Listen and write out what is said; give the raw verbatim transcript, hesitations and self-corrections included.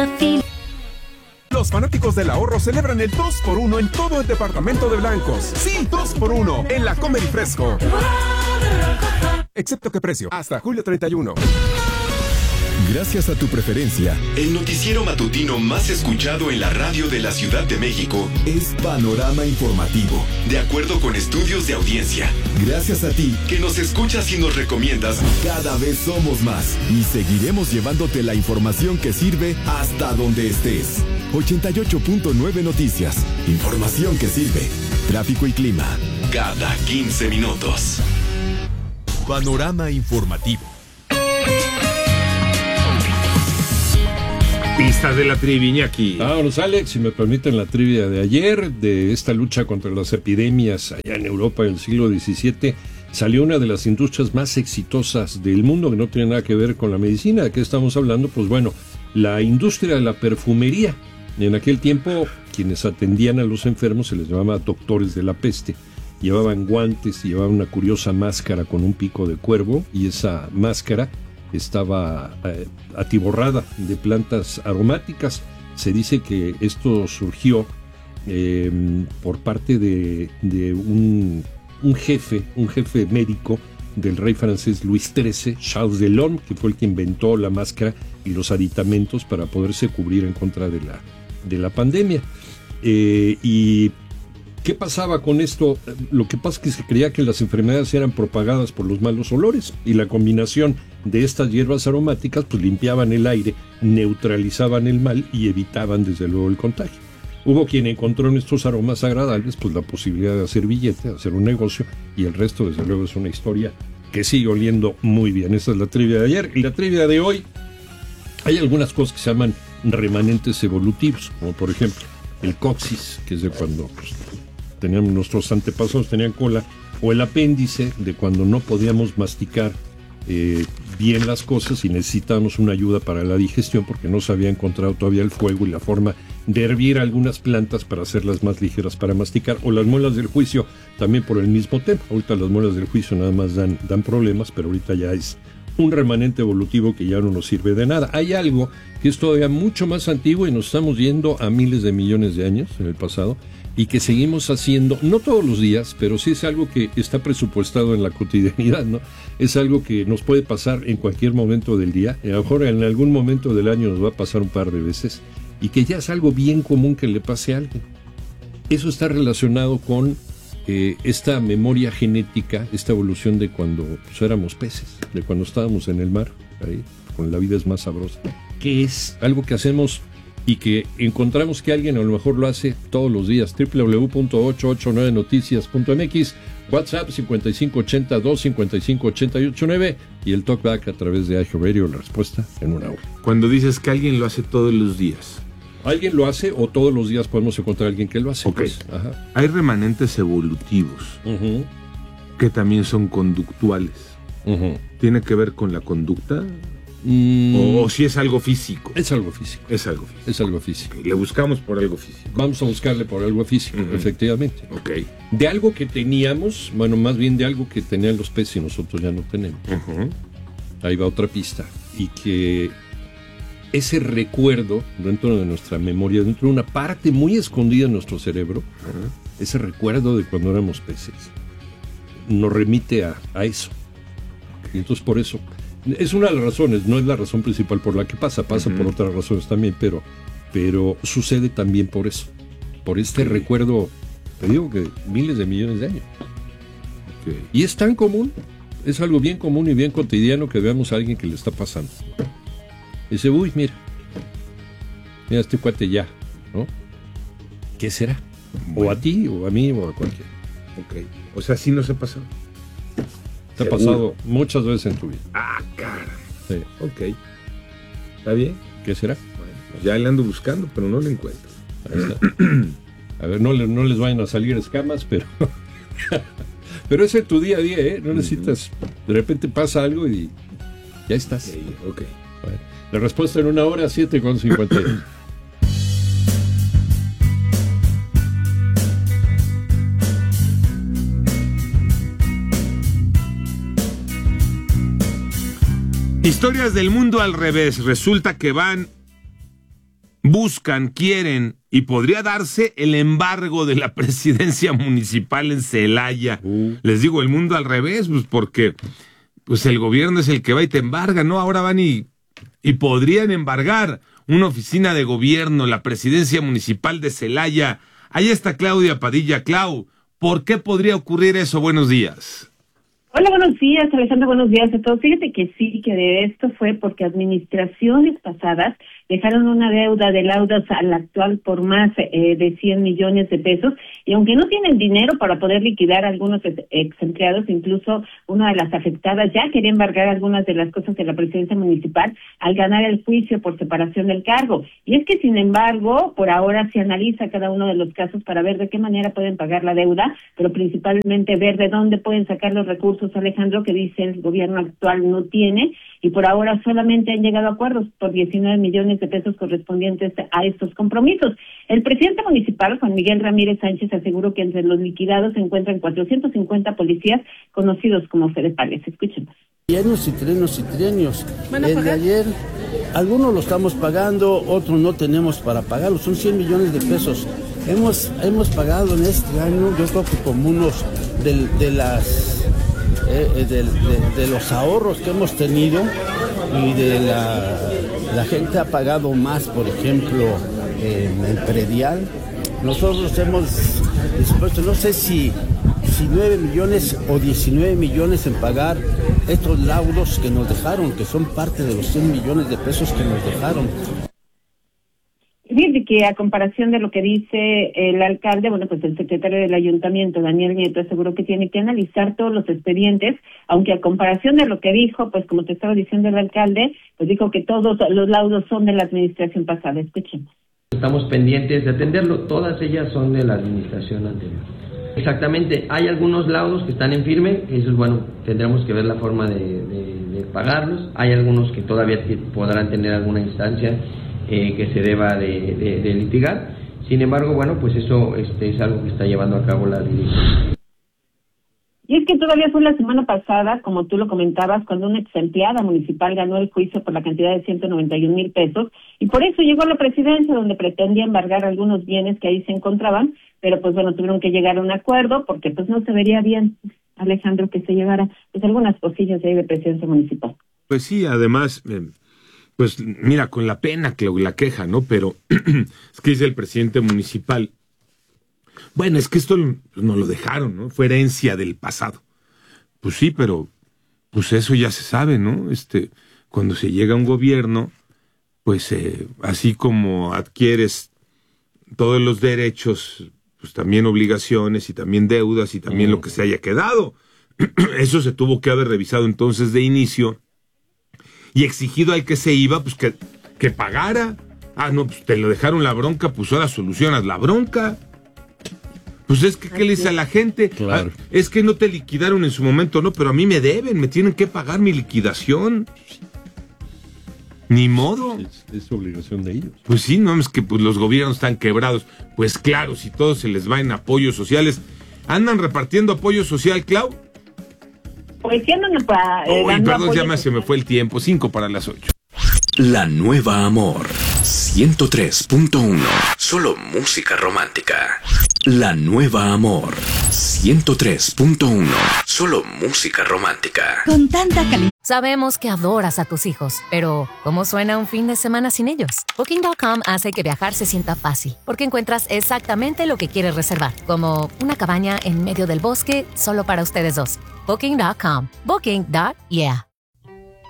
Los fanáticos del ahorro celebran el dos por uno en todo el departamento de Blancos. Sí, dos por uno en la Comer y Fresco. Excepto que precio, hasta julio treinta y uno. Gracias a tu preferencia, el noticiero matutino más escuchado en la radio de la Ciudad de México es Panorama Informativo. De acuerdo con estudios de audiencia. Gracias a ti, que nos escuchas y nos recomiendas. Cada vez somos más y seguiremos llevándote la información que sirve hasta donde estés. ochenta y ocho punto nueve Noticias. Información que sirve. Tráfico y clima. Cada quince minutos. Panorama Informativo. Pista de la trivia, Iñaki. Vámonos, Alex, si me permiten la trivia de ayer, de esta lucha contra las epidemias allá en Europa en el siglo diecisiete, salió una de las industrias más exitosas del mundo, que no tiene nada que ver con la medicina. ¿De qué estamos hablando? Pues bueno, la industria de la perfumería. En aquel tiempo, quienes atendían a los enfermos se les llamaba doctores de la peste. Llevaban guantes, llevaban una curiosa máscara con un pico de cuervo, y esa máscara estaba eh, atiborrada de plantas aromáticas. Se dice que esto surgió eh, por parte de, de un, un jefe, un jefe médico del rey francés Luis trece, Charles Delorme, que fue el que inventó la máscara y los aditamentos para poderse cubrir en contra de la, de la pandemia. Eh, y ¿qué pasaba con esto? Lo que pasa es que se creía que las enfermedades eran propagadas por los malos olores, y la combinación de estas hierbas aromáticas pues limpiaban el aire, neutralizaban el mal y evitaban desde luego el contagio. Hubo quien encontró en estos aromas agradables pues la posibilidad de hacer billete, de hacer un negocio, y el resto desde luego es una historia que sigue oliendo muy bien. Esa es la trivia de ayer. Y la trivia de hoy, hay algunas cosas que se llaman remanentes evolutivos, como por ejemplo el coxis, que es de cuando pues, teníamos, nuestros antepasados tenían cola, o el apéndice, de cuando no podíamos masticar eh, bien las cosas y necesitábamos una ayuda para la digestión porque no se había encontrado todavía el fuego y la forma de hervir algunas plantas para hacerlas más ligeras para masticar, o las muelas del juicio también por el mismo tema. Ahorita las muelas del juicio nada más dan, dan problemas, pero ahorita ya es un remanente evolutivo que ya no nos sirve de nada. Hay algo que es todavía mucho más antiguo y nos estamos yendo a miles de millones de años en el pasado, y que seguimos haciendo, no todos los días, pero sí es algo que está presupuestado en la cotidianidad, ¿no? Es algo que nos puede pasar en cualquier momento del día, a lo mejor en algún momento del año nos va a pasar un par de veces, y que ya es algo bien común que le pase a alguien. Eso está relacionado con eh, esta memoria genética, esta evolución de cuando pues, éramos peces, de cuando estábamos en el mar, ahí, cuando la vida es más sabrosa, que es algo que hacemos y que encontramos que alguien a lo mejor lo hace todos los días. doble u doble u doble u punto ochocientos ochenta y nueve noticias punto m x, WhatsApp cincuenta y cinco ochenta, dos cincuenta y cinco ochenta y ocho nueve, y el talkback a través de iHeartRadio, la respuesta en una hora. Cuando dices que alguien lo hace todos los días, alguien lo hace, o todos los días podemos encontrar a alguien que lo hace. Ok. Pues, ajá. Hay remanentes evolutivos Uh-huh. que también son conductuales. Uh-huh. ¿Tiene que ver con la conducta? Mm, O, o si es algo físico. es algo físico. Es algo físico. Es algo físico. Ok, le buscamos por algo físico. Vamos a buscarle por algo físico, Uh-huh. efectivamente. Ok. De algo que teníamos, bueno, más bien de algo que tenían los peces y nosotros ya no tenemos. Uh-huh. Ahí va otra pista. Y que ese recuerdo dentro de nuestra memoria, dentro de una parte muy escondida en nuestro cerebro, Uh-huh. ese recuerdo de cuando éramos peces, nos remite a, a eso. Y entonces por eso, es una de las razones, no es la razón principal por la que pasa, pasa Uh-huh. por otras razones también, pero, pero sucede también por eso, por este recuerdo, te digo que miles de millones de años. Ok. Y es tan común, es algo bien común y bien cotidiano que veamos a alguien que le está pasando. Y dice, uy, mira, mira este cuate ya, ¿no? ¿Qué será? O a ti, o a mí, o a cualquiera. Ok. O sea, sí nos ha pasado. Te ha Seguro. pasado muchas veces en tu vida. Ah, caray. Sí. Ok. ¿Está bien? ¿Qué será? Bueno, pues ya le ando buscando, pero no lo encuentro. Ahí está. A ver, no, le- no les vayan a salir escamas, pero... pero es en tu día a día, ¿eh? No necesitas... De repente pasa algo y ya estás. Ok, ok. Bueno, la respuesta en una hora, siete con cincuenta y dos. Historias del mundo al revés. Resulta que van buscan, quieren y podría darse el embargo de la presidencia municipal en Celaya. Uh. Les digo, el mundo al revés, pues porque pues el gobierno es el que va y te embarga, ¿no? Ahora van y, y podrían embargar una oficina de gobierno, la presidencia municipal de Celaya. Ahí está Claudia Padilla. Clau, ¿por qué podría ocurrir eso? Buenos días. Hola, buenos días, Alejandro, buenos días a todos. Fíjate que sí, que de esto fue porque administraciones pasadas dejaron una deuda de laudos al actual por más eh, de cien millones de pesos, y aunque no tienen dinero para poder liquidar a algunos ex empleados, incluso una de las afectadas ya quería embargar algunas de las cosas de la presidencia municipal al ganar el juicio por separación del cargo. Y es que, sin embargo, por ahora se analiza cada uno de los casos para ver de qué manera pueden pagar la deuda, pero principalmente ver de dónde pueden sacar los recursos, Alejandro, que dice el gobierno actual no tiene, y por ahora solamente han llegado a acuerdos por diecinueve millones de pesos correspondientes a estos compromisos. El presidente municipal, Juan Miguel Ramírez Sánchez, aseguró que entre los liquidados se encuentran cuatrocientos cincuenta policías conocidos como fedepales. Escuchemos. Trienios y trienios y trienios. El de ayer, algunos lo estamos pagando, otros no tenemos para pagarlo, son cien millones de pesos. Hemos hemos pagado en este año, yo creo que como unos de, de las eh, de, de, de los ahorros que hemos tenido, y de la, la gente ha pagado más, por ejemplo, eh, en predial. Nosotros hemos dispuesto, no sé si diecinueve millones o diecinueve millones en pagar estos laudos que nos dejaron, que son parte de los cien millones de pesos que nos dejaron. Fíjate que a comparación de lo que dice el alcalde, bueno, pues el secretario del ayuntamiento, Daniel Nieto, aseguró que tiene que analizar todos los expedientes, aunque a comparación de lo que dijo, pues como te estaba diciendo el alcalde, pues dijo que todos los laudos son de la administración pasada. Escuchemos. Estamos pendientes de atenderlo, todas ellas son de la administración anterior. Exactamente, hay algunos laudos que están en firme, esos, bueno, tendremos que ver la forma de, de, de pagarlos. Hay algunos que todavía t- podrán tener alguna instancia eh, que se deba de, de, de litigar. Sin embargo, bueno, pues eso este, es algo que está llevando a cabo la dirección. Y es que todavía fue la semana pasada, como tú lo comentabas, cuando una ex empleada municipal ganó el juicio por la cantidad de ciento noventa y un mil pesos, y por eso llegó a la presidencia, donde pretendía embargar algunos bienes que ahí se encontraban, pero pues bueno, tuvieron que llegar a un acuerdo, porque pues no se vería bien, Alejandro, que se llevara pues algunas cosillas de ahí de presidencia municipal. Pues sí, además, eh, pues mira, con la pena, que la queja, ¿no? Pero es que dice el presidente municipal, bueno, es que esto nos lo dejaron, ¿no? Fue herencia del pasado. Pues sí, pero pues eso ya se sabe, ¿no? Este, cuando se llega a un gobierno, pues eh, así como adquieres todos los derechos, pues también obligaciones y también deudas y también mm. lo que se haya quedado. Eso se tuvo que haber revisado entonces de inicio y exigido al que se iba, pues que, que pagara. Ah, no, pues te lo dejaron la bronca, pues ahora solucionas la bronca. Pues es que, ¿qué le dice a la gente? Claro. Ah, es que no te liquidaron en su momento, no, pero a mí me deben, me tienen que pagar mi liquidación. Ni modo. Es, es obligación de ellos. Pues sí, no, es que pues, los gobiernos están quebrados. Pues claro, si todos se les va en apoyos sociales. ¿Andan repartiendo apoyo social, Clau? Pues sí andan para... Eh, Uy, perdón, ya me, se me fue el tiempo. Cinco para las ocho. La Nueva Amor ciento tres punto uno. Solo música romántica. La Nueva Amor ciento tres punto uno. Solo música romántica. Con tanta calidad. Sabemos que adoras a tus hijos, pero ¿cómo suena un fin de semana sin ellos? Booking punto com hace que viajar se sienta fácil, porque encuentras exactamente lo que quieres reservar, como una cabaña en medio del bosque solo para ustedes dos. Booking punto com. Booking. Yeah.